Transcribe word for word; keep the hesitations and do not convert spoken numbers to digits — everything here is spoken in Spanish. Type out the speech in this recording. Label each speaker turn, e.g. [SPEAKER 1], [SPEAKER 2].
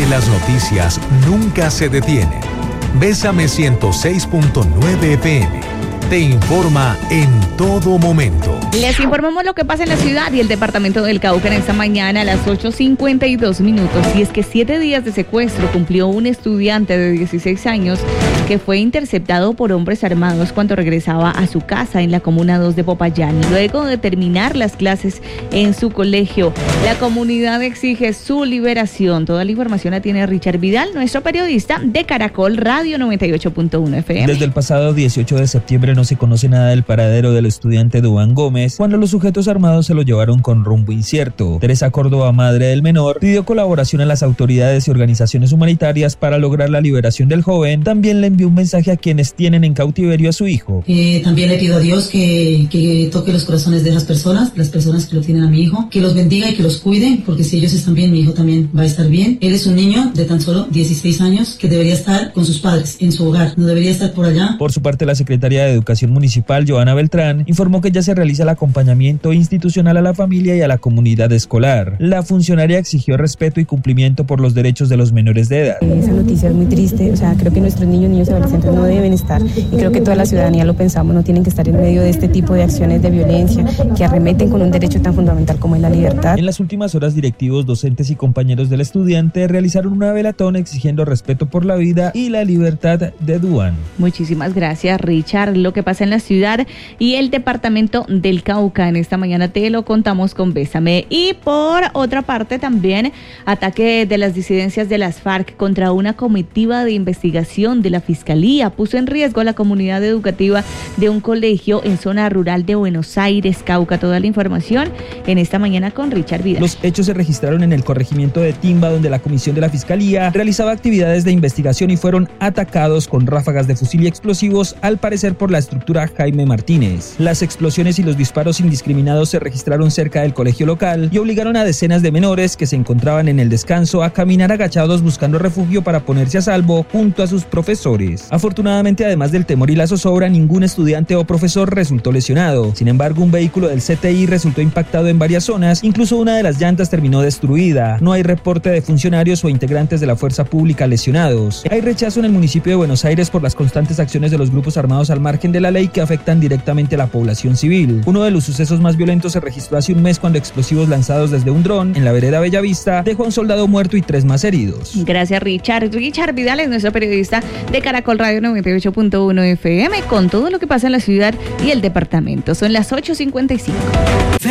[SPEAKER 1] porque las noticias nunca se detienen. Bésame ciento seis punto nueve F M. Te informa en todo momento.
[SPEAKER 2] Les informamos lo que pasa en la ciudad y el departamento del Cauca en esta mañana a las ocho cincuenta y dos minutos. Y es que siete días de secuestro cumplió un estudiante de dieciséis años que fue interceptado por hombres armados cuando regresaba a su casa en la Comuna dos de Popayán. Luego de terminar las clases en su colegio, la comunidad exige su liberación. Toda la información la tiene Richard Vidal, nuestro periodista de Caracol Radio noventa y ocho punto uno F M.
[SPEAKER 3] Desde el pasado dieciocho de septiembre no se conoce nada del paradero del estudiante Duván Gómez cuando los sujetos armados se lo llevaron con rumbo incierto. Teresa Córdoba, madre del menor, pidió colaboración a las autoridades y organizaciones humanitarias para lograr la liberación del joven. También le envió un mensaje a quienes tienen en cautiverio a su hijo.
[SPEAKER 4] Eh, también le pido a Dios que, que toque los corazones de esas personas, las personas que lo tienen a mi hijo, que los bendiga y que los cuide, porque si ellos están bien, mi hijo también va a estar bien. Él es un niño de tan solo dieciséis años que debería estar con sus padres, en su hogar, no debería estar por allá.
[SPEAKER 3] Por su parte, la secretaria de Educación Municipal, Joana Beltrán, informó que ya se realiza el acompañamiento institucional a la familia y a la comunidad escolar. La funcionaria exigió respeto y cumplimiento por los derechos de los menores de edad.
[SPEAKER 5] Esa noticia es muy triste, o sea, creo que nuestros niños, niños y adolescentes no deben estar, y creo que toda la ciudadanía lo pensamos, no tienen que estar en medio de este tipo de acciones de violencia que arremeten con un derecho tan fundamental como es la libertad.
[SPEAKER 3] En las últimas horas, directivos, docentes y compañeros del estudiante realizaron una velatón exigiendo respeto por la vida y la libertad de Duván.
[SPEAKER 2] Muchísimas gracias, Richard. Lo que pasa en la ciudad y el departamento del Cauca en esta mañana te lo contamos con Bésame. Y por otra parte también ataque de las disidencias de las FARC contra una comitiva de investigación de la Fiscalía puso en riesgo a la comunidad educativa de un colegio en zona rural de Buenos Aires, Cauca. Toda la información en esta mañana con Richard Vidal.
[SPEAKER 3] Los hechos se registraron en el corregimiento de Timba, donde la comisión de la Fiscalía realizaba actividades de investigación y fueron atacados con ráfagas de fusil y explosivos, al parecer por la estructura Jaime Martínez. Las explosiones y los disparos indiscriminados se registraron cerca del colegio local y obligaron a decenas de menores que se encontraban en el descanso a caminar agachados buscando refugio para ponerse a salvo junto a sus profesores. Afortunadamente, además del temor y la zozobra, ningún estudiante o profesor resultó lesionado. Sin embargo, un vehículo del C T I resultó impactado en varias zonas, incluso una de las llantas terminó destruida. No hay reporte de funcionarios o integrantes de la fuerza pública lesionados. Hay rechazo en el municipio de Buenos Aires por las constantes acciones de los grupos armados al margen de la ley que afectan directamente a la población civil. Uno de los sucesos más violentos se registró hace un mes cuando explosivos lanzados desde un dron en la vereda Bellavista dejó a un soldado muerto y tres más heridos.
[SPEAKER 2] Gracias, Richard. Richard Vidal es nuestro periodista de Caracol Radio noventa y ocho punto uno F M con todo lo que pasa en la ciudad y el departamento. Son las ocho cincuenta y cinco.